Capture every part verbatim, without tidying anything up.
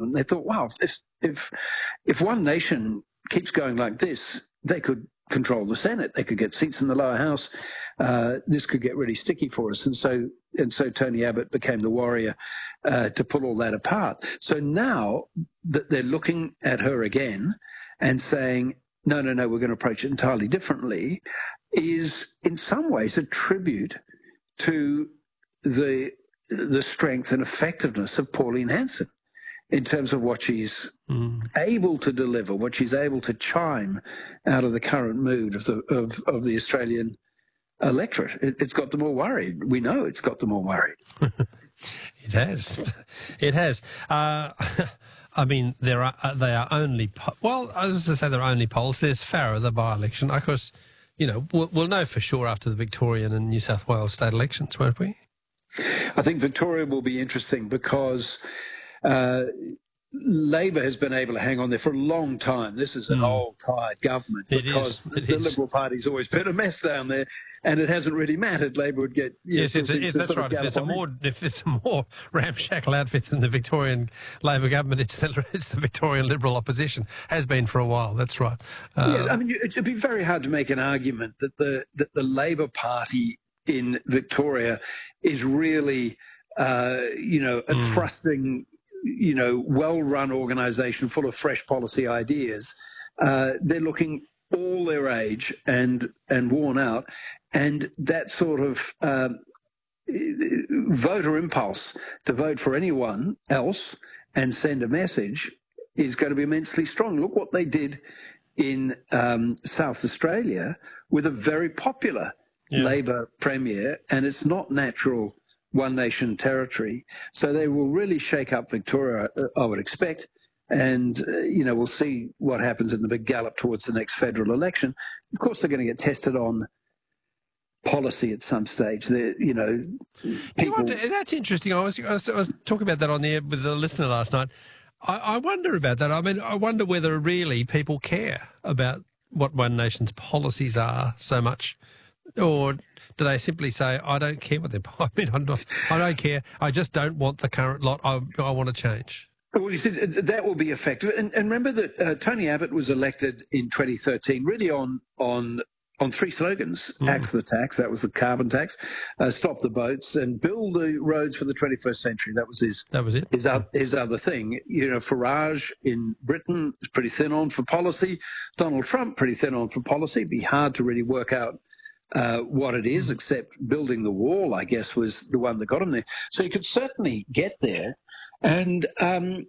Parliament. They thought, wow, if if if One Nation keeps going like this, they could control the Senate. They could get seats in the lower house. Uh, this could get really sticky for us. And so and so Tony Abbott became the warrior uh, to pull all that apart. So now that they're looking at her again and saying, no, no, no, we're going to approach it entirely differently, is in some ways a tribute to the the strength and effectiveness of Pauline Hanson in terms of what she's mm. able to deliver, what she's able to chime out of the current mood of the of, of the Australian electorate. It, it's got them all worried. We know it's got them all worried. It has. It has. Uh, I mean, there are they are only po- well. I was going to say there are only polls. There's Farrer, the by-election. Of course, you know we'll, we'll know for sure after the Victorian and New South Wales state elections, won't we? I think Victoria will be interesting because uh, Labor has been able to hang on there for a long time. This is an mm. old, tired government because the is. Liberal Party's always been a mess down there, and it hasn't really mattered. Labor would get yes, it's, it's, that's right. If it's a more if it's a more ramshackle outfit than the Victorian Labor government, it's the it's the Victorian Liberal opposition, has been for a while. That's right. Uh, yes, I mean it'd be very hard to make an argument that the that the Labor Party in Victoria is really, uh, you know, a mm. thrusting, you know, well-run organisation full of fresh policy ideas. Uh, they're looking all their age and and worn out, and that sort of um, voter impulse to vote for anyone else and send a message is going to be immensely strong. Look what they did in um, South Australia with a very popular Yeah. Labor premier, and it's not natural One Nation territory. So they will really shake up Victoria, I would expect. And, uh, you know, we'll see what happens in the big gallop towards the next federal election. Of course, they're going to get tested on policy at some stage. They're, you know, people... You know what, that's interesting. I was, I was, I was talking about that on the air with the listener last night. I, I wonder about that. I mean, I wonder whether really people care about what One Nation's policies are so much. Or do they simply say, I don't care what they're... I mean, I'm not, I don't care. I just don't want the current lot. I, I want to change. Well, you see, that will be effective. And, and remember that uh, Tony Abbott was elected in twenty thirteen really on on on three slogans. Mm. Axe the tax, that was the carbon tax, uh, stop the boats, and build the roads for the twenty-first century. That was his That was it. His, uh, his other thing. You know, Farage in Britain is pretty thin on for policy. Donald Trump, pretty thin on for policy. It'd be hard to really work out Uh, what it is, except building the wall, I guess, was the one that got him there. So you could certainly get there. And um,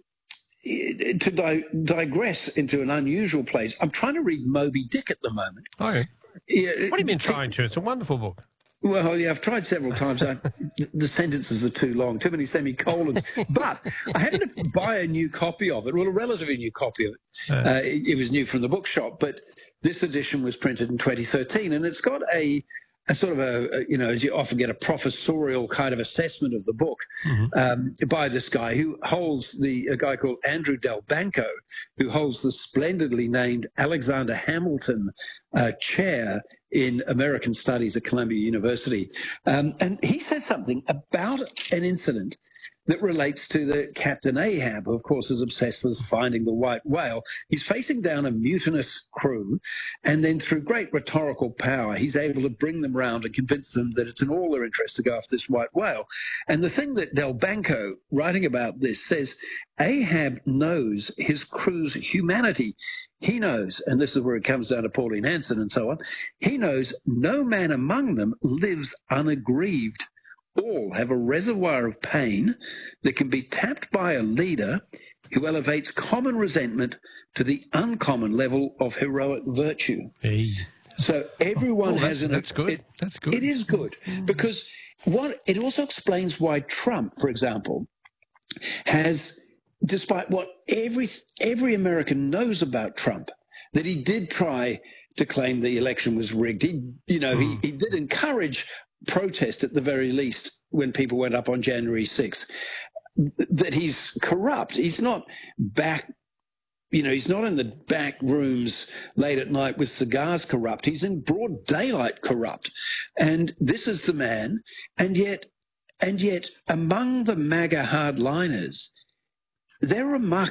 to di- digress into an unusual place, I'm trying to read Moby Dick at the moment. Okay. Yeah, what have you been trying to? It's a wonderful book. Well, yeah, I've tried several times. I, the sentences are too long, too many semicolons. But I had to buy a new copy of it, well, a relatively new copy of it. Uh, it, it was new from the bookshop, but this edition was printed in twenty thirteen, and it's got a, a sort of a, a, you know, as you often get, a professorial kind of assessment of the book mm-hmm. um, by this guy who holds the, a guy called Andrew Del Banco, who holds the splendidly named Alexander Hamilton uh, Chair in American Studies at Columbia University. Um, and he says something about an incident that relates to the Captain Ahab, who, of course, is obsessed with finding the white whale. He's facing down a mutinous crew, and then through great rhetorical power, he's able to bring them round and convince them that it's in all their interest to go after this white whale. And the thing that Del Banco, writing about this, says, Ahab knows his crew's humanity. He knows, and this is where it comes down to Pauline Hanson and so on, he knows no man among them lives unaggrieved. All have a reservoir of pain that can be tapped by a leader who elevates common resentment to the uncommon level of heroic virtue. Hey. So everyone oh, has an... That's good. It, that's good. It is good because what it also explains why Trump, for example, has, despite what every every American knows about Trump, that he did try to claim the election was rigged. He, you know, mm. he, he did encourage protest at the very least when people went up on January sixth, that he's corrupt. He's not back, you know, he's not in the back rooms late at night with cigars corrupt. He's in broad daylight corrupt. And this is the man. And yet, and yet among the MAGA hardliners, they're remarkable.